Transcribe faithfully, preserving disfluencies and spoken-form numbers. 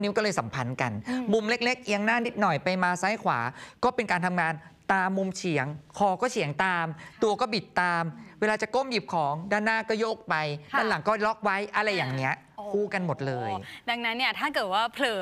นิ้วก็เลยสัมพันธ์กัน มุมเล็กๆเอียงหน้านิดหน่อยไปมาซ้ายขวาก็เป็นการทำงานตามมุมเฉียงคอก็เฉียงตามตัวก็บิดตามเวลาจะก้มหยิบของด้านหน้าก็โยกไปด้านหลังก็ล็อกไว้อะไรอย่างเงี้ยคู่กันหมดเลยดังนั้นเนี่ยถ้าเกิดว่าเผลอ